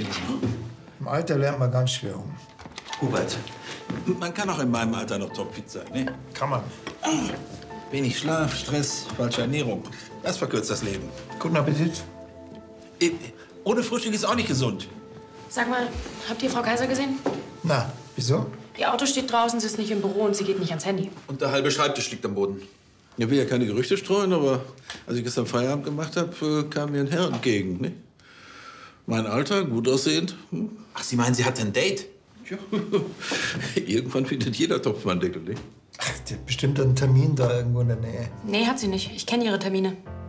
Im Alter lernt man ganz schwer um. Hubert, man kann auch in meinem Alter noch topfit sein, ne? Kann man. Wenig Schlaf, Stress, falsche Ernährung. Das verkürzt das Leben. Guten Appetit. Ohne Frühstück ist auch nicht gesund. Sag mal, habt ihr Frau Kaiser gesehen? Na, wieso? Ihr Auto steht draußen, sie ist nicht im Büro und sie geht nicht ans Handy. Und der halbe Schreibtisch liegt am Boden. Ich will ja keine Gerüchte streuen, aber als ich gestern Feierabend gemacht habe, kam mir ein Herr entgegen. Ne? Mein Alter, gut aussehend. Ach, Sie meinen, sie hat ein Date? Ja. Irgendwann findet jeder Topfmann Deckel, ne? Ach, die hat bestimmt einen Termin da irgendwo in der Nähe. Nee, hat sie nicht. Ich kenne ihre Termine.